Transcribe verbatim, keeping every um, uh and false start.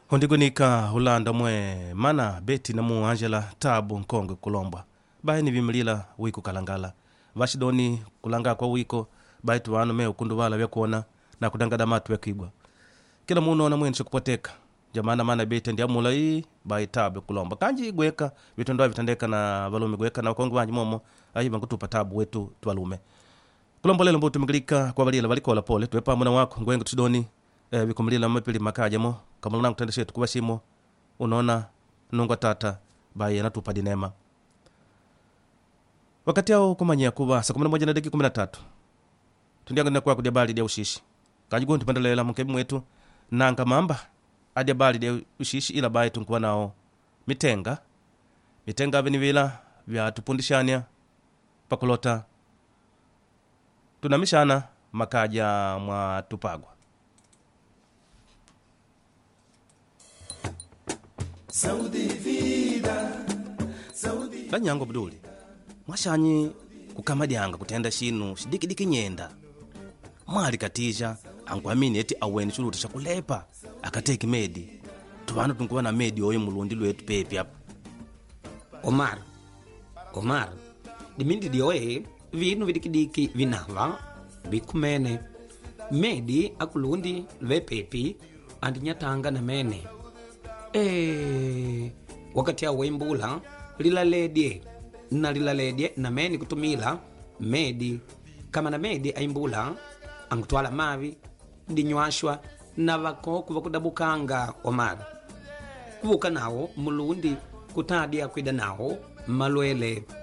Hondigunika hulanda mwe mana beti na mu Angela tabu nkonge kulombwa bae ni vimilila wiku kalangala vashidoni kulanga kwa wiko bae tuwanu me ukundu wala vyakuona na kudangada matu vyakigwa kila muno na mwenye kupoteka jamana mana beti ndi amula hii bae tabu kulomba kanji igweka vitondwa vitandeka na valume gweka na wakongu wanji momo ahiva ngutupa tabu wetu tuwalume kulombo lelo mbutu mgilika kwa valila valikola pole tuwepa muna wako ngwengu tusidoni eh, vikumilila mapili makajamo kama nangu tendeshe tukuwa shimo unaona nunga tata baye natupa dinema wakati hao kumanyia kuwa saa kumi na moja na dakika kumi na tatu tundianga na kwa kudia bali dia ushishi kajigo ntipandelela mkebi mwetu nanga mamba adia bali dia ushishi ila baye tunkuwa nao mitenga mitenga vinivila vya tupundishania pakulota tunamishana makaja mwa tupagwa Saudi vida Saudi Banyango Abduli Mwashanyi kukamadianga kutenda shinu shidikidiki nyenda Mwali katisha ankwamini eti aweni chuluta shakulepa akateki medi tuwanu tunkuwa na medi oyo mulundi lwetu pepi hapa Omar Omar dimindi dioe vinu vidikidiki vinava bikumene medi akulundi lwe pepi andinyatanga na mene Eh, wakati ya wembula lilaledye na lilaledye na meni kutumila medi kama na medi aimbula angutwala mavi ndinywashwa na vakoku vakudabukanga Omar kuvuka nawo mulundi kutadia kwida nawo malwele